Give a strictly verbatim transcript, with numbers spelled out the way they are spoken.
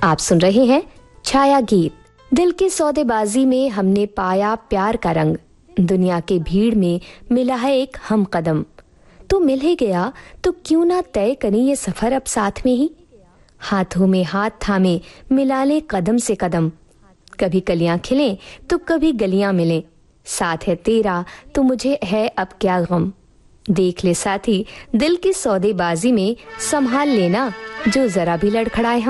आप सुन रहे हैं छाया गीत। दिल की सौदेबाजी में हमने पाया प्यार का रंग, दुनिया के भीड़ में मिला है एक हम कदम। तो मिल ही गया तो क्यों ना तय करें ये सफर अब साथ में ही। हाथों में हाथ थामे मिला ले कदम से कदम, कभी कलियां खिलें तो कभी गलियां मिलें। साथ है तेरा तो मुझे है अब क्या गम। देख ले साथी दिल की सौदेबाजी में संभाल लेना जो जरा भी लड़खड़ाए हम।